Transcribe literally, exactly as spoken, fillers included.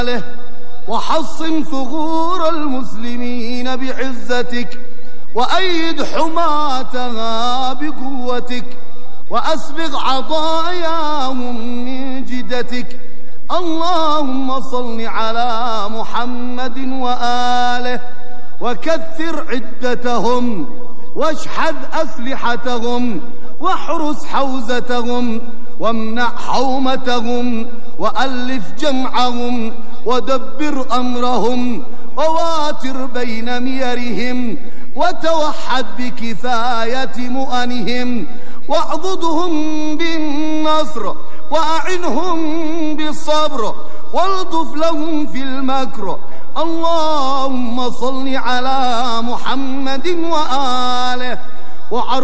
وحصن ثغور المسلمين بعزتك، وأيد حماتها بقوتك، وأسبغ عطاياهم من جدتك. اللهم صل على محمد وآله، وكثر عدتهم، واشحذ أسلحتهم، واحرس حوزتهم، وامنع حومتهم، وألف جمعهم، ودبر أمرهم، وواتر بين ميرهم، وتوحد بكفاية مؤنهم، واعضدهم بالنصر، وأعنهم بالصبر، والطف لهم في المكر. اللهم صل على محمد وآله.